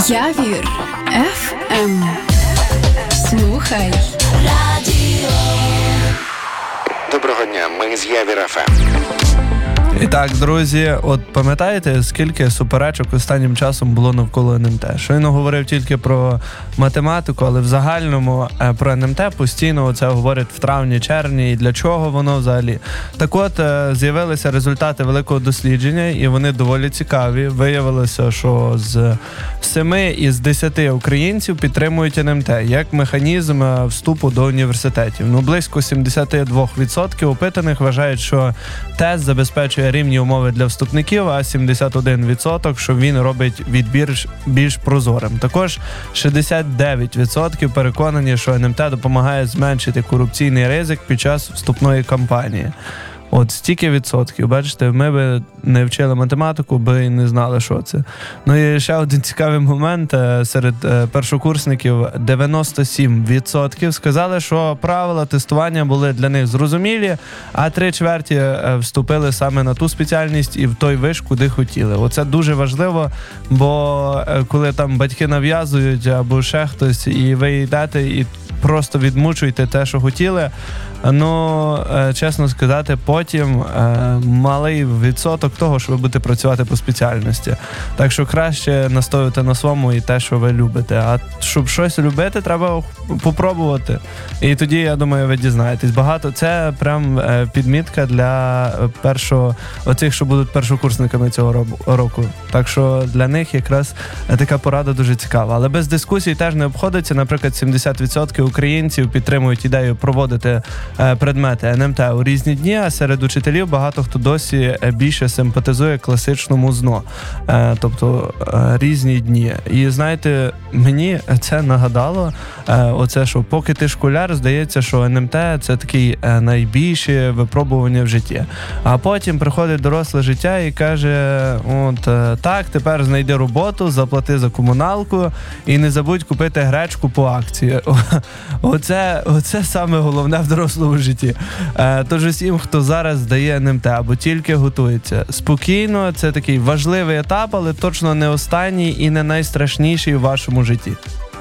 Явір ФМ. Слухай радіо. Доброго дня, ми з Явір ФМ. І так, друзі, от пам'ятаєте, скільки суперечок останнім часом було навколо НМТ? Щойно говорив тільки про математику, але в загальному про НМТ постійно це говорять в травні-червні, і для чого воно взагалі. Так от, з'явилися результати великого дослідження, і вони доволі цікаві. Виявилося, що з 7 із 10 українців підтримують НМТ як механізм вступу до університетів. Близько 72% опитаних вважають, що тест забезпечує рівні умови для вступників, а 71%, що він робить відбір більш прозорим. Також 69% переконані, що НМТ допомагає зменшити корупційний ризик під час вступної кампанії. От стільки відсотків, бачите, ми би не вчили математику, би і не знали, що це. І ще один цікавий момент, серед першокурсників 97% сказали, що правила тестування були для них зрозумілі, а 3/4 вступили саме на ту спеціальність і в той виш, куди хотіли. Оце дуже важливо, бо коли там батьки нав'язують або ще хтось, і ви йдете і просто відмучуєте те, що хотіли, чесно сказати, потім малий відсоток того, що ви будете працювати по спеціальності. Так що краще настоювати на своєму і те, що ви любите. А щоб щось любити, треба попробувати. І тоді, я думаю, ви дізнаєтесь. Багато. Це прям підмітка для оцих, що будуть першокурсниками цього року. Так що для них якраз така порада дуже цікава. Але без дискусій теж не обходиться. Наприклад, 70% українців підтримують ідею проводити предмети НМТ у різні дні, а серед учителів багато хто досі більше симпатизує класичному ЗНО, тобто різні дні. І знаєте, мені це нагадало оце, що поки ти школяр, здається, що НМТ це таке найбільше випробування в житті. А потім приходить доросле життя і каже, так, тепер знайди роботу, заплати за комуналку і не забудь купити гречку по акції. Оце саме головне в дорослому житті. Тож усім, хто зараз здає НМТ або тільки готується, спокійно, це такий важливий етап, але точно не останній і не найстрашніший у вашому житті.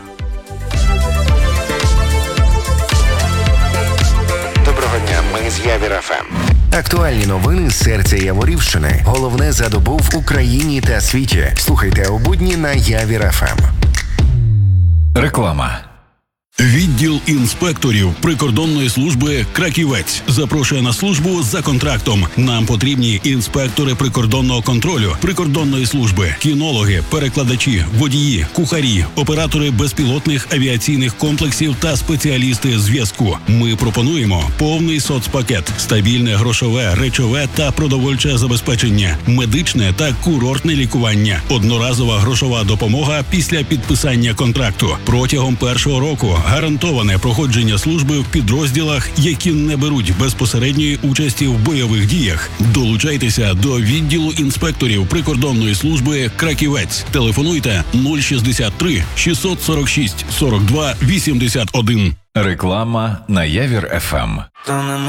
Доброго дня, ми з Явір ФМ. Актуальні новини з серця Яворівщини. Головне за добу в Україні та світі. Слухайте у будні на Явір ФМ. Реклама. Відділ інспекторів прикордонної служби «Краківець» запрошує на службу за контрактом. Нам потрібні інспектори прикордонного контролю, прикордонної служби, кінологи, перекладачі, водії, кухарі, оператори безпілотних авіаційних комплексів та спеціалісти зв'язку. Ми пропонуємо повний соцпакет, стабільне грошове, речове та продовольче забезпечення, медичне та курортне лікування, одноразова грошова допомога після підписання контракту. Протягом першого року гарантоване проходження служби в підрозділах, які не беруть безпосередньої участі в бойових діях. Долучайтеся до відділу інспекторів прикордонної служби «Краківець». Телефонуйте 063 646 42 81. Реклама на Явір ФМ.